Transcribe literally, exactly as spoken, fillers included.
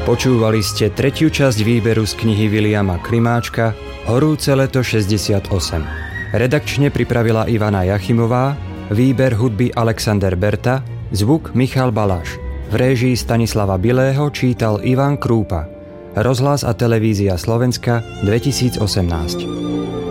Počúvali ste tretiu časť výberu z knihy Viliama Klimáčka Horúce leto šesťdesiatosem. Redakčne pripravila Ivana Jachimová, výber hudby Alexander Berta, zvuk Michal Baláš. V réžii Stanislava Bilého čítal Ivan Krúpa. Rozhlas a televízia Slovenska dvetisícosemnásť.